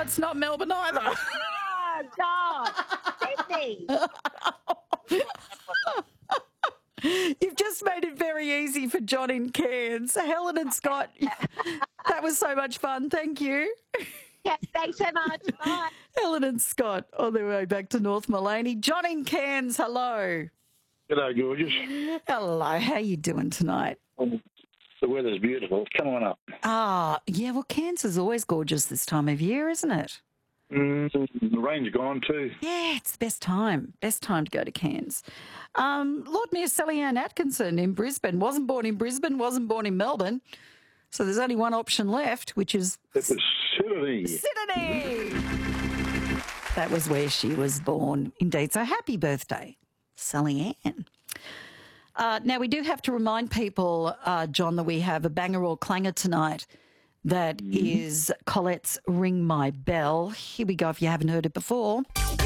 it's not Melbourne either. Oh, God. Sydney. You've just made it very easy for John in Cairns. Helen and Scott, that was so much fun. Thank you. Yeah, thanks so much. Bye. Helen and Scott on their way back to North Maloney. John in Cairns, hello. G'day, gorgeous. Hello, how you doing tonight? The weather's beautiful. Come on up. Yeah, well, Cairns is always gorgeous this time of year, isn't it? The rain's gone too. Yeah, it's the best time. Best time to go to Cairns. Lord Mayor Sally Ann Atkinson in Brisbane wasn't born in Brisbane, wasn't born in Melbourne. So there's only one option left, which is It was Sydney. Sydney. That was where she was born, indeed. So happy birthday, Sally Ann. Now, we do have to remind people, John, that we have a banger or clanger tonight. That is Colette's Ring My Bell. Here we go if you haven't heard it before.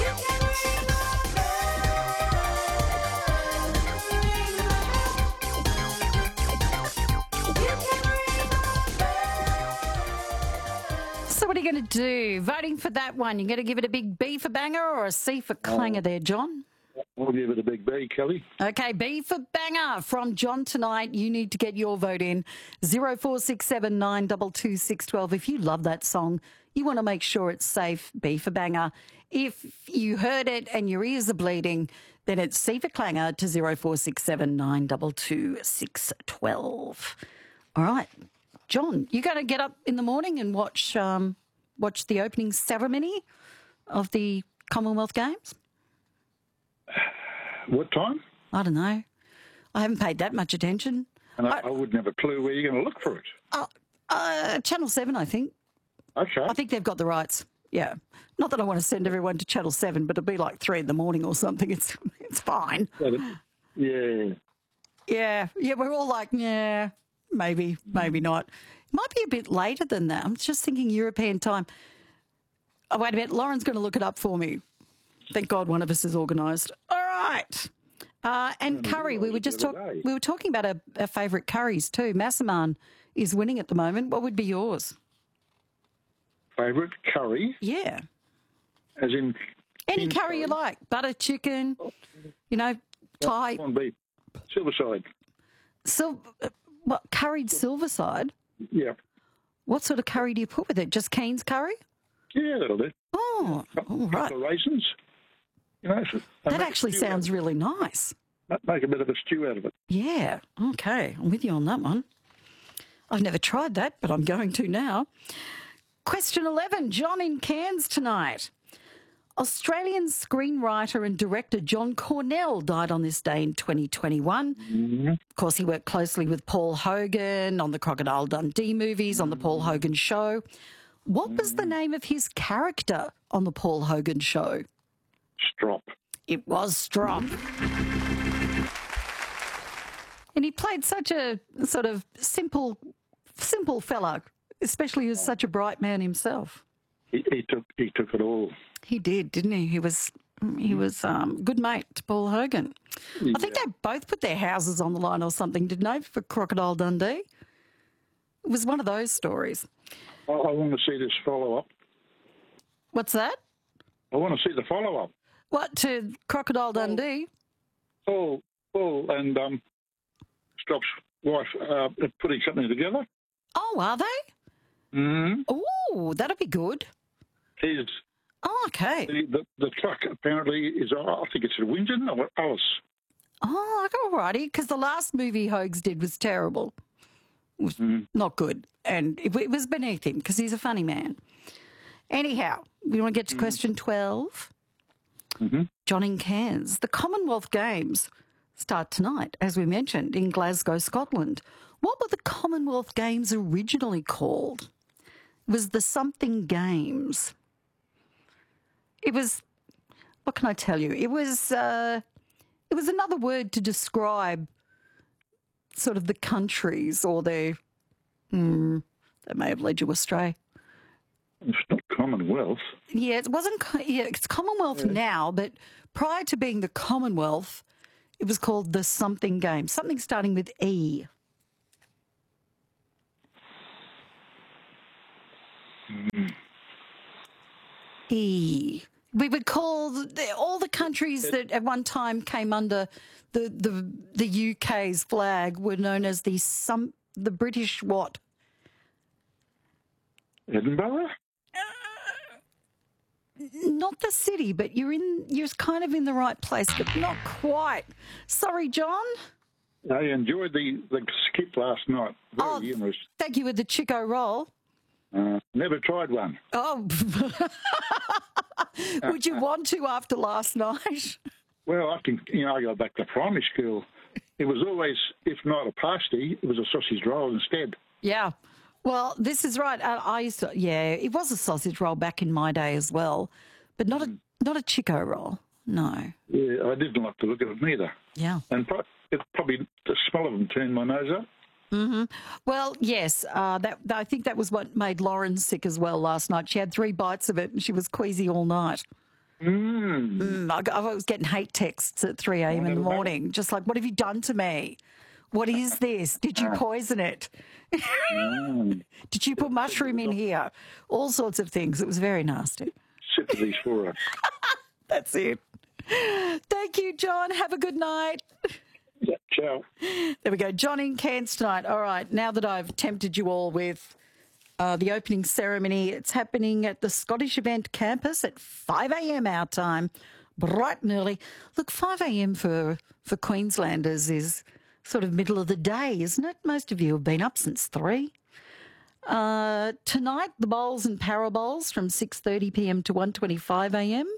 So what are you going to do? Voting for that one, you're going to give it a big B for banger or a C for clanger there, John? We'll give it a big B, Kelly. Okay, B for banger from John tonight. You need to get your vote in 0467 922 612. If you love that song, you want to make sure it's safe, B for banger. If you heard it and your ears are bleeding, then it's C for clanger to 0467 922 612. All right, John, you going to get up in the morning and watch the opening ceremony of the Commonwealth Games? What time? I don't know. I haven't paid that much attention. And I wouldn't have a clue where you're going to look for it. Channel 7, I think. Okay. I think they've got the rights. Yeah. Not that I want to send everyone to Channel 7, but it'll be like 3 a.m. or something. It's fine. Yeah. Yeah, we're all like, yeah, maybe not. It might be a bit later than that. I'm just thinking European time. Oh, wait a minute. Lauren's going to look it up for me. Thank God one of us is organised. All right. And curry, we were talking about our favourite curries too. Massaman is winning at the moment. What would be yours? Favourite curry? Yeah. As in? Any curry you like. Butter chicken, Thai. On beef. Silverside. What, curried silverside? Yeah. What sort of curry do you put with it? Just Keen's curry? Yeah, that'll do. Oh, all right. Couple of raisins. That actually sounds really nice. Make a bit of a stew out of it. Yeah, okay. I'm with you on that one. I've never tried that, but I'm going to now. Question 11, John in Cairns tonight. Australian screenwriter and director John Cornell died on this day in 2021. Mm-hmm. Of course, he worked closely with Paul Hogan on the Crocodile Dundee movies, on the Paul Hogan Show. What was the name of his character on the Paul Hogan Show? Strop. It was Strop. And he played such a sort of simple fella, especially as such a bright man himself. He took it all. He did, didn't he? He was good mate to Paul Hogan. Yeah. I think they both put their houses on the line or something, didn't they, for Crocodile Dundee? It was one of those stories. I want to see this follow-up. What's that? I want to see the follow-up. What, to Crocodile Dundee? Paul and Strop's wife putting something together. Oh, are they? Mm-hmm. Oh, that'll be good. He's... Oh, okay. The truck apparently is, I think it's a Winton or Alice. Oh, all righty, because the last movie Hogs did was terrible. It was not good, and it was beneath him because he's a funny man. Anyhow, we want to get to question 12. Mm-hmm. John in Cairns. The Commonwealth Games start tonight, as we mentioned, in Glasgow, Scotland. What were the Commonwealth Games originally called? It was the something Games. It was, what can I tell you? It was another word to describe sort of the countries or their, that may have led you astray. It's not Commonwealth. Yeah, it wasn't. Yeah, it's Commonwealth now, but prior to being the Commonwealth, it was called the something Games. Something starting with E. E. We were called all the countries that at one time came under the UK's flag were known as the British what? Edinburgh? Not the city, but you're kind of in the right place, but not quite. Sorry, John. I enjoyed the skit last night. Very humorous. Thank you with the Chico roll. Never tried one. Oh, would you want to after last night? Well, I go back to primary school. It was always, if not a pasty, it was a sausage roll instead. Yeah. Well, this is right. I used to, it was a sausage roll back in my day as well, but not a Chico roll. No. Yeah, I didn't like to look at it neither. Yeah. And probably the smell of them turned my nose up. Mm-hmm. Well, yes, I think that was what made Lauren sick as well last night. She had 3 bites of it and she was queasy all night. I was getting hate texts at 3 a.m. in the morning, just like, what have you done to me? What is this? Did you poison it? Did you put mushroom in here? All sorts of things. It was very nasty. Sympathies for her. That's it. Thank you, John. Have a good night. Yeah, ciao. There we go. John in Cairns tonight. All right, now that I've tempted you all with the opening ceremony, it's happening at the Scottish Event Campus at 5 a.m. our time, bright and early. Look, 5 a.m. for Queenslanders is sort of middle of the day, isn't it? Most of you have been up since 3. Tonight, the bowls and para bowls from 6:30 p.m. to 1:25 a.m.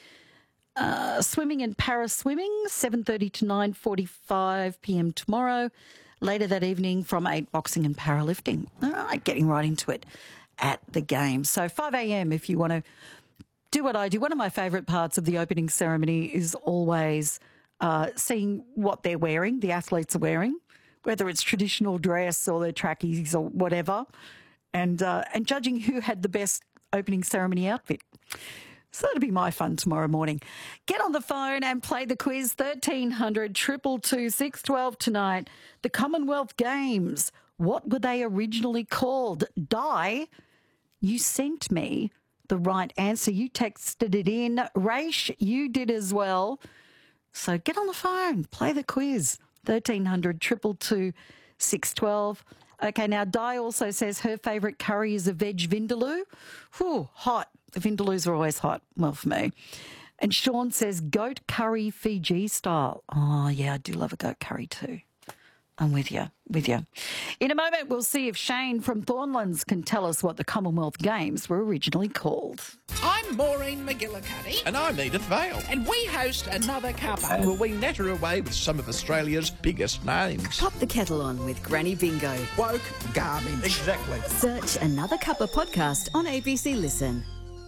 Swimming and para-swimming, 7:30 to 9:45 p.m. tomorrow. Later that evening from 8, boxing and powerlifting. All right, getting right into it at the game. So 5 a.m. if you want to do what I do. One of my favourite parts of the opening ceremony is always seeing what they're wearing, the athletes are wearing, whether it's traditional dress or their trackies or whatever, and judging who had the best opening ceremony outfit. So that'll be my fun tomorrow morning. Get on the phone and play the quiz. 1300 222 612 tonight. The Commonwealth Games. What were they originally called? Di, you sent me the right answer. You texted it in. Raish, you did as well. So get on the phone. Play the quiz. 1300 222 612. Okay, now Di also says her favourite curry is a veg vindaloo. Whew, hot. The vindaloos are always hot. Well, for me. And Sean says goat curry Fiji style. Oh, yeah, I do love a goat curry too. I'm with you. In a moment, we'll see if Shane from Thornlands can tell us what the Commonwealth Games were originally called. I'm Maureen McGillicuddy. And I'm Edith Vale. And we host Another Cuppa. Will we natter away with some of Australia's biggest names? Pop the kettle on with Granny Bingo. Woke garbage. Exactly. Search Another Cuppa podcast on ABC Listen.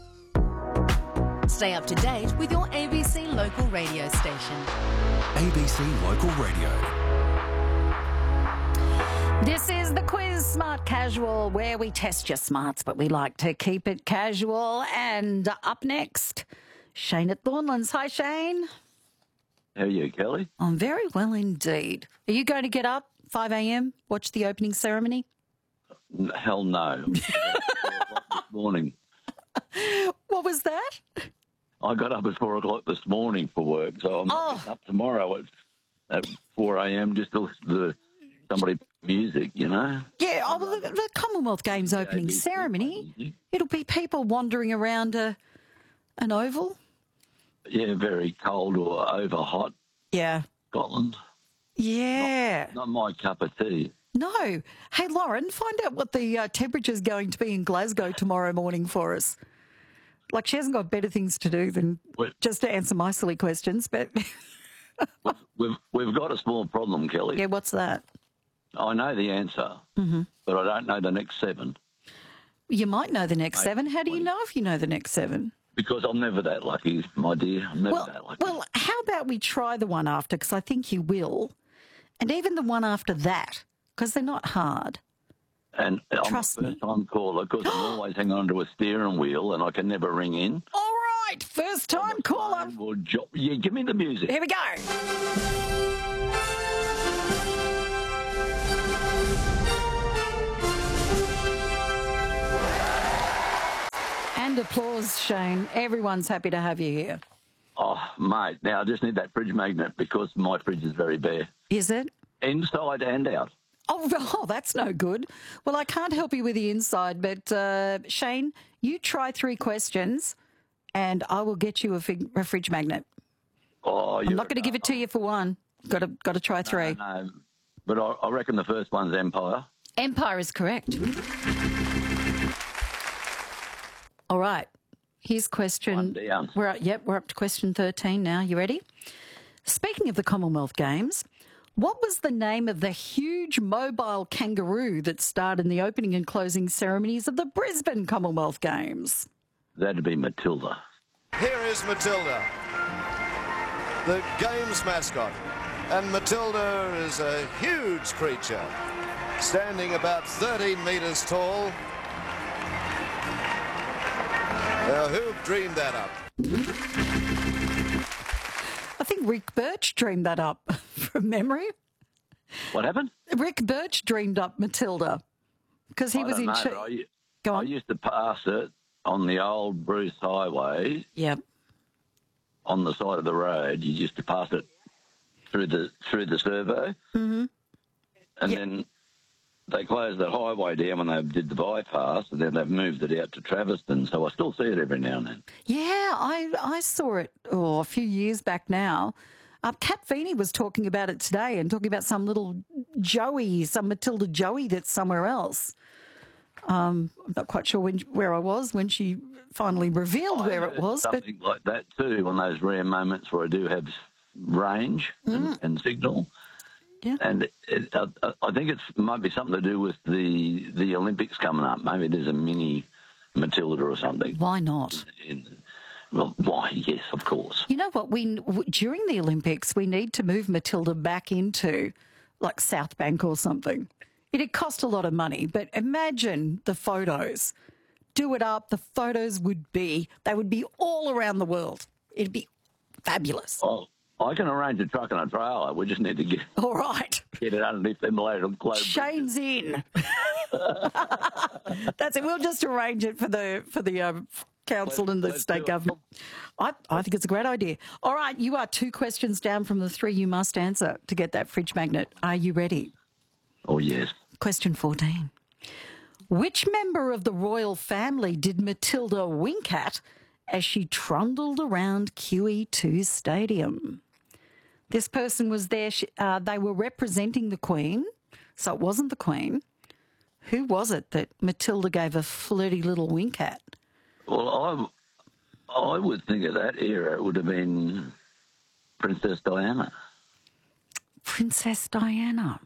Stay up to date with your ABC local radio station. ABC Local Radio. This is the quiz Smart Casual, where we test your smarts, but we like to keep it casual. And up next, Shane at Thornlands. Hi, Shane. How are you, Kelly? I'm very well indeed. Are you going to get up 5 a.m., watch the opening ceremony? Hell no. 4 o'clock this morning. What was that? I got up at 4 o'clock this morning for work, so I'm up tomorrow at 4 a.m. just to listen to somebody music, you know? Yeah, well, the Commonwealth Games opening ceremony, it'll be people wandering around an oval. Yeah, very cold or over hot. Yeah. Scotland. Yeah. Not my cup of tea. No. Hey, Lauren, find out what the temperature's going to be in Glasgow tomorrow morning for us. Like, she hasn't got better things to do than just to answer my silly questions, but... We've got a small problem, Kelly. Yeah, what's that? I know the answer, but I don't know the next 7. You might know the next 7. How do you know if you know the next 7? Because I'm never that lucky, my dear. I'm never that lucky. Well, how about we try the one after, because I think you will, and even the one after that, because they're not hard. And Trust I'm a first-time caller because I'm always hanging onto a steering wheel and I can never ring in. All right, first-time caller. Yeah, give me the music. Here we go. And Round of applause, Shane. Everyone's happy to have you here. Oh, mate, now I just need that fridge magnet because my fridge is very bare. Is it? Inside and out. Oh, that's no good. Well, I can't help you with the inside, but Shane, you try 3 questions and I will get you a fridge magnet. Oh, I'm not going to give it to you for one. Got to try 3. No, but I reckon the first one's Empire. Empire is correct. All right. Here's question. One down. We're up to question 13 now. You ready? Speaking of the Commonwealth Games, what was the name of the huge mobile kangaroo that starred in the opening and closing ceremonies of the Brisbane Commonwealth Games? That'd be Matilda. Here is Matilda, the Games mascot. And Matilda is a huge creature, standing about 13 metres tall. Now, who dreamed that up? I think Rick Birch dreamed that up from memory. What happened? Rick Birch dreamed up Matilda because he was in. Go on. I used to pass it on the old Bruce Highway. Yep. On the side of the road, you used to pass it through the servo, and then they closed the highway down when they did the bypass, and then they've moved it out to Traviston. So I still see it every now and then. Yeah, I saw it a few years back now. Kat Feeney was talking about it today and talking about some little Joey, some Matilda Joey that's somewhere else. I'm not quite sure where I was when she finally revealed where it was. Something like that too, on those rare moments where I do have range and signal. Yeah. And I think it might be something to do with the Olympics coming up. Maybe there's a mini Matilda or something. Why not? Well, why? Yes, of course. You know what? During the Olympics, we need to move Matilda back into like South Bank or something. It'd cost a lot of money, but imagine the photos. Do it up. The photos would be all around the world. It'd be fabulous. Oh, I can arrange a truck and a trailer. We just need to get it underneath them later. Shane's in. That's it. We'll just arrange it for the council and the state government. I think it's a great idea. All right, you are 2 questions down from the 3 you must answer to get that fridge magnet. Are you ready? Oh, yes. Question 14. Which member of the royal family did Matilda wink at as she trundled around QE2 Stadium? This person was there. They were representing the Queen, so it wasn't the Queen. Who was it that Matilda gave a flirty little wink at? Well, I would think of that era it would have been Princess Diana. Princess Diana.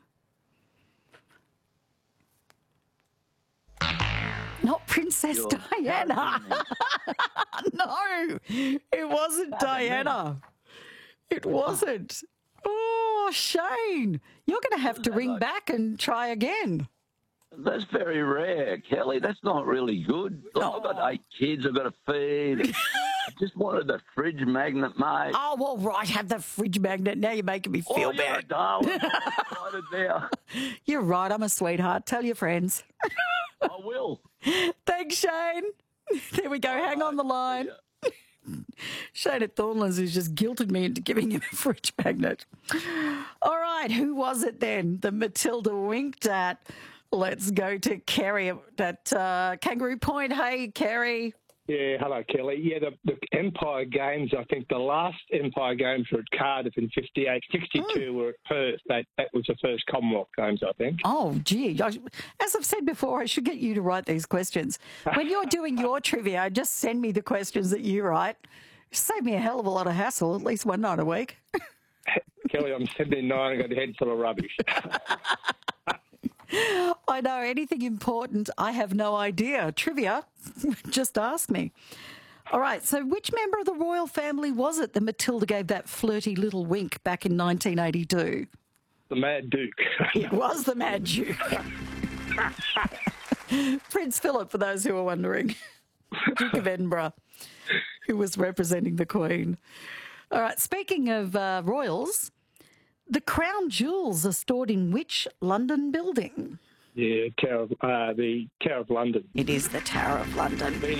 Not Princess Diana. No, it wasn't Diana. It wasn't. Oh, Shane, you're going to have to ring back and try again. That's very rare, Kelly. That's not really good. I've got 8 kids I've got to feed. I just wanted the fridge magnet, mate. Oh, well, right, have the fridge magnet. Now you're making me feel bad. You're a darling. I'm excited now. You're right. I'm a sweetheart. Tell your friends. I will. Thanks, Shane. There we go. Hang on the line. Yeah. Shane at Thornlands has just guilted me into giving him a fridge magnet. All right, who was it then? The Matilda winked at. Let's go to Kerry at Kangaroo Point. Hey, Kerry. Yeah, hello, Kelly. Yeah, the Empire Games, I think the last Empire Games were at Cardiff in 58. 62 were at Perth. That was the first Commonwealth Games, I think. Oh, gee. As I've said before, I should get you to write these questions. When you're doing your trivia, just send me the questions that you write. Save me a hell of a lot of hassle, at least one night a week. Kelly, I'm 79 and got a head full of rubbish. I know anything important. I have no idea. Trivia, just ask me. All right, so which member of the royal family was it that Matilda gave that flirty little wink back in 1982? The Mad Duke. It was the Mad Duke. Prince Philip, for those who are wondering. Duke of Edinburgh, who was representing the Queen. All right, speaking of royals, the crown jewels are stored in which London building? Yeah, the Tower of London. It is the Tower of London. Been